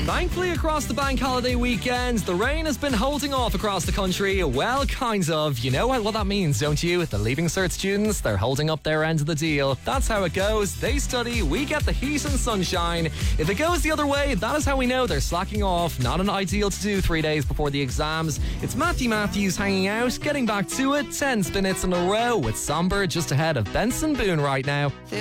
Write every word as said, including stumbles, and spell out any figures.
Thankfully, across the bank holiday weekend, the rain has been holding off across the country. Well, kinds of. You know what that means, don't you? The Leaving Cert students, they're holding up their end of the deal. That's how it goes. They study, we get the heat and sunshine. If it goes the other way, that is how we know they're slacking off. Not an ideal to do three days before the exams. It's Matthew Matthews hanging out, getting back to it. Ten minutes in a row with Somber just ahead of Benson Boone right now.